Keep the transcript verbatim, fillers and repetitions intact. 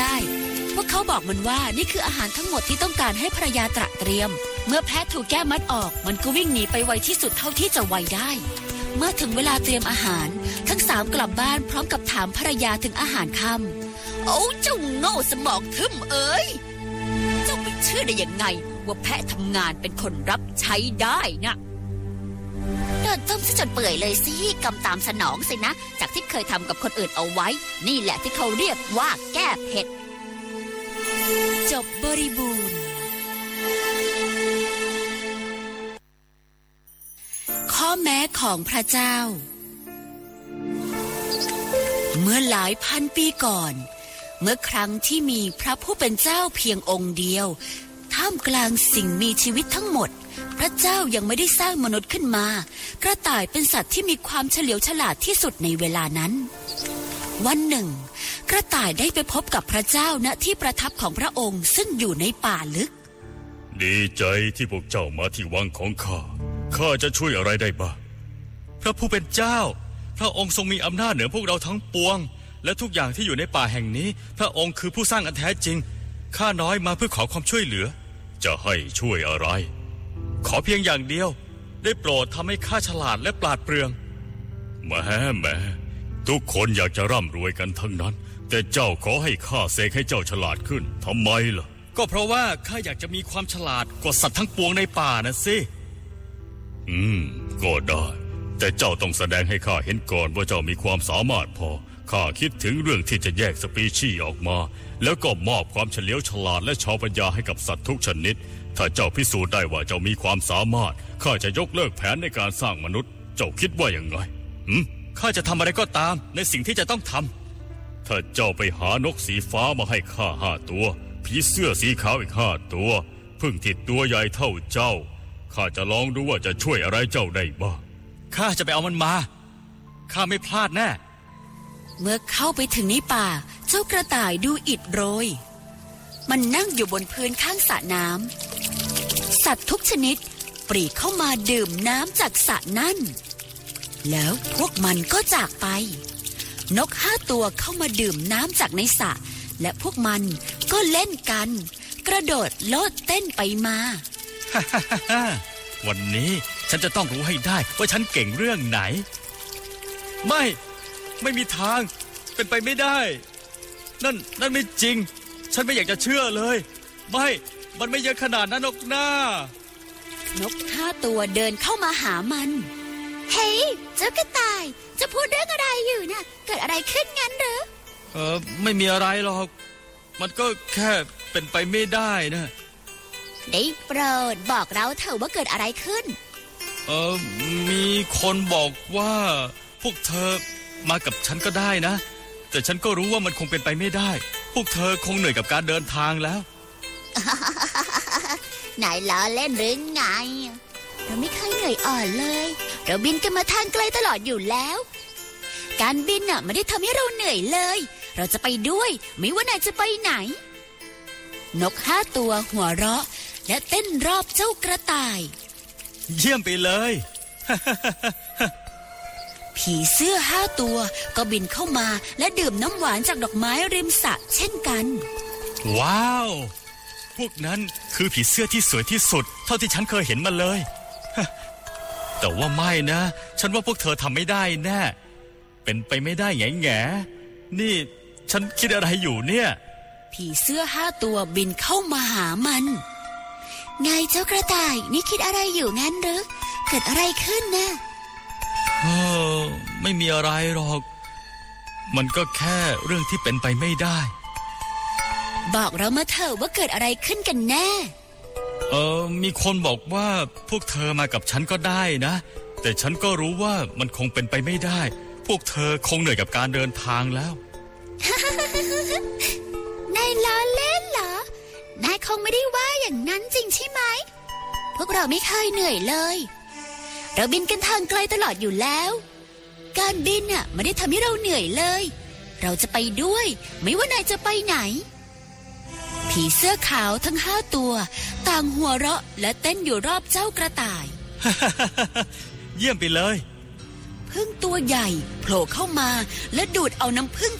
ได้พวกเขาบอกมันว่านี่คืออาหารทั้งหมดที่ต้องการให้ภรรยาตระเตรียมเมื่อแพะถูกแก้มัดออกมันก็วิ่งหนีไปไวที่สุดเท่าที่จะไวได้เมื่อถึงเวลาเตรียมอาหารทั้งสามกลับบ้านพร้อมกับถามภรรยาถึงอาหารค่ำโอ้เจ้าโง่สมองทึมเอ๋ยเจ้าไม่เชื่อได้ยังไงว่าแพะทำงานเป็นคนรับใช้ได้นะโดนต้มซะจนเปื่อยเลยสิกำตามสนองสินะจากที่เคยทำกับคนอื่นเอาไว้นี่แหละที่เขาเรียกว่าแก้เผ็ดจบบริบูรณ์ข้อแม้ของพระเจ้าเมื่อหลายพันปีก่อนเมื่อครั้งที่มีพระผู้เป็นเจ้าเพียงองค์เดียวท่ามกลางสิ่งมีชีวิตทั้งหมดพระเจ้ายังไม่ได้สร้างมนุษย์ขึ้นมากระต่ายเป็นสัตว์ที่มีความเฉลียวฉลาดที่สุดในเวลานั้นวันหนึ่งกระต่ายได้ไปพบกับพระเจ้าณที่ประทับของพระองค์ซึ่งอยู่ในป่าลึกดีใจที่พวกเจ้ามาที่วังของข้าข้าจะช่วยอะไรได้บ้างพระผู้เป็นเจ้าพระองค์ทรงมีอำนาจเหนือพวกเราทั้งปวงและทุกอย่างที่อยู่ในป่าแห่งนี้พระองค์คือผู้สร้างอันแท้จริงข้าน้อยมาเพื่อขอความช่วยเหลือจะให้ช่วยอะไรขอเพียงอย่างเดียวได้โปรดทำให้ข้าฉลาดและปราดเปรื่องแหมแหมทุกคนอยากจะร่ำรวยกันทั้งนั้นแต่เจ้าขอให้ข้าเสกให้เจ้าฉลาดขึ้นทำไมล่ะก็เพราะว่าข้าอยากจะมีความฉลาดกว่าสัตว์ทั้งปวงในป่านะสิอืมก็ได้แต่เจ้าต้องแสดงให้ข้าเห็นก่อนว่าเจ้ามีความสามารถพอข้าคิดถึงเรื่องที่จะแยกสปีชีส์ออกมาแล้วก็มอบความเฉลียวฉลาดและชาวปัญญาให้กับสัตว์ทุกชนิดถ้าเจ้าพิสูจน์ได้ว่าเจ้ามีความสามารถข้าจะยกเลิกแผนในการสร้างมนุษย์เจ้าคิดว่าอย่างไงหืมข้าจะทำอะไรก็ตามในสิ่งที่จะต้องทำถ้าเจ้าไปหานกสีฟ้ามาให้ข้าห้าตัวผีเสื้อสีขาวอีกห้าตัวพึ่งที่ตัวใหญ่เท่าเจ้าข้าจะลองดูว่าจะช่วยอะไรเจ้าได้บ้างข้าจะไปเอามันมาข้าไม่พลาดแน่เมื่อเข้าไปถึงในป่าเจ้ากระต่ายดูอิดโรยมันนั่งอยู่บนพื้นข้างสระน้ำสัตว์ทุกชนิดปรีเข้ามาดื่มน้ำจากสระนั่นแล้วพวกมันก็จากไปนกห้าตัวเข้ามาดื่มน้ำจากในสระและพวกมันก็เล่นกันกระโดดโลดเต้นไปมาวันนี้ฉันจะต้องรู้ให้ได้ว่าฉันเก่งเรื่องไหนไม่ไม่มีทางเป็นไปไม่ได้นั่นนั่นไม่จริงฉันไม่อยากจะเชื่อเลยไม่มันไม่เยอะขนาดนั้นหรอกนะนกห้าตัวเดินเข้ามาหามันเฮ้ยเจ้ากระต่ายจะพูดเรื่องอะไรอยู่น่ะเกิดอะไรขึ้นงั้นหรือเออไม่มีอะไรหรอกมันก็แค่เป็นไปไม่ได้นะได้โปรดบอกเราเถอะว่าเกิดอะไรขึ้นเออมีคนบอกว่าพวกเธอมากับฉันก็ได้นะแต่ฉันก็รู้ว่ามันคงเป็นไปไม่ได้พวกเธอคงเหนื่อยกับการเดินทางแล้วนายล้อเล่นหรือไงเราไม่เคยเหนื่อยอ่อนเลยเราบินกันมาทางไกลตลอดอยู่แล้วการบินน่ะไม่ได้ทำให้เราเหนื่อยเลยเราจะไปด้วยไม่ว่านายจะไปไหนนกห้าตัวหัวเราะและเต้นรอบเจ้ากระต่ายเยี่ยมไปเลยผีเสื้อห้าตัวก็บินเข้ามาและดื่มน้ำหวานจากดอกไม้ริมสระเช่นกันว้าวพวกนั้นคือผีเสื้อที่สวยที่สุดเท่าที่ฉันเคยเห็นมาเลย แต่ว่าไม่นะฉันว่าพวกเธอทำไม่ได้แน่เป็นไปไม่ได้แง่แง่นี่ฉันคิดอะไรอยู่เนี่ยผีเสื้อห้าตัวบินเข้ามาหามันไงเจ้ากระต่ายนี่คิดอะไรอยู่งั้นหรือเกิดอะไรขึ้นนะเออไม่มีอะไรหรอกมันก็แค่เรื่องที่เป็นไปไม่ได้บอกเรามาเถอะว่าเกิดอะไรขึ้นกันแน่เออมีคนบอกว่าพวกเธอมากับฉันก็ได้นะแต่ฉันก็รู้ว่ามันคงเป็นไปไม่ได้พวกเธอคงเหนื่อยกับการเดินทางแล้วนายล้อเล่นเหรอนายคงไม่ได้ว่าอย่างนั้นจริงใช่ไหมพวกเราไม่เคยเหนื่อยเลยเราบินกันทางไกลตลอดอยู่แล้วการบินน่ะไม่ได้ทำให้เราเหนื่อยเลยเราจะไปด้วยไม่ว่านายจะไปไหนผีเสื้อขาวทั้งห้าตัวต่างหัวเราะและเต้นอยู่รอบเจ้ากระต่ายเยี่ยมไปเลยผึ้งตัวใหญ่โผล่เข้ามาและดูดเอาน้ำผึ้ง